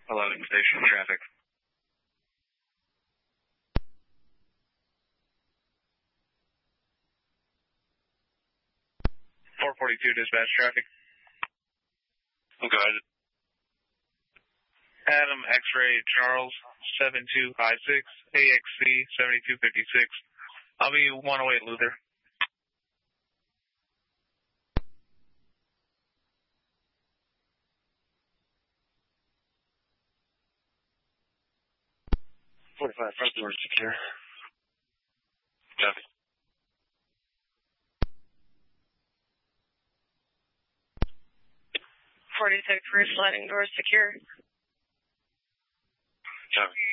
11 station traffic. 442 dispatch traffic. Go ahead. Adam X-ray Charles 7256 AXC 7256. I'll be 108 Luther. Front door secure. Copy. 46 rear sliding door secure. Copy.